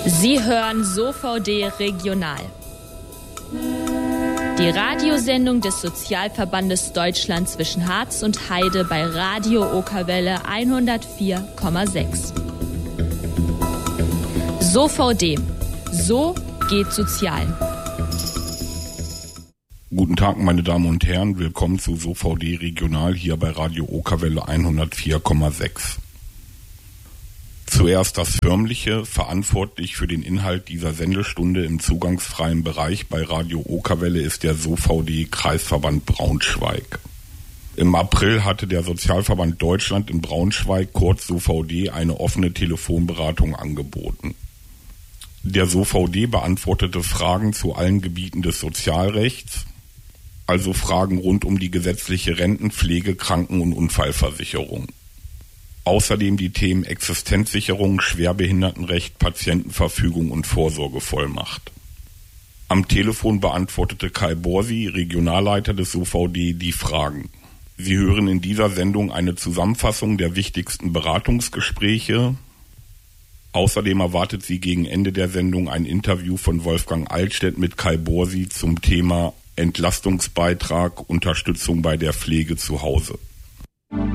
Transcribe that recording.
Sie hören SOVD Regional. Die Radiosendung des Sozialverbandes Deutschland zwischen Harz und Heide bei Radio Okerwelle 104,6. SOVD. So geht Sozial. Guten Tag, meine Damen und Herren. Willkommen zu SOVD Regional hier bei Radio Okerwelle 104,6. Zuerst das Förmliche, verantwortlich für den Inhalt dieser Sendestunde im zugangsfreien Bereich bei Radio Okerwelle ist der SOVD Kreisverband Braunschweig. Im April hatte der Sozialverband Deutschland in Braunschweig, kurz SOVD, eine offene Telefonberatung angeboten. Der SOVD beantwortete Fragen zu allen Gebieten des Sozialrechts, also Fragen rund um die gesetzliche Renten-, Pflege-, Kranken- und Unfallversicherung. Außerdem die Themen Existenzsicherung, Schwerbehindertenrecht, Patientenverfügung und Vorsorgevollmacht. Am Telefon beantwortete Kai Borsi, Regionalleiter des SOVD, die Fragen. Sie hören in dieser Sendung eine Zusammenfassung der wichtigsten Beratungsgespräche. Außerdem erwartet Sie gegen Ende der Sendung ein Interview von Wolfgang Altstedt mit Kai Borsi zum Thema Entlastungsbeitrag, Unterstützung bei der Pflege zu Hause.